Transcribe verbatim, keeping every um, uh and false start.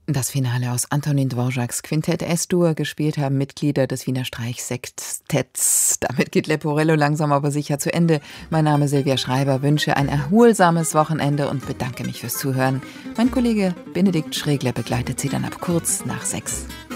Das Finale aus Antonin Dvořáks Quintett S-Dur gespielt haben Mitglieder des Wiener Streichsextetts. Damit geht Leporello langsam aber sicher zu Ende. Mein Name ist Silvia Schreiber, wünsche ein erholsames Wochenende und bedanke mich fürs Zuhören. Mein Kollege Benedikt Schregler begleitet Sie dann ab kurz nach sechs.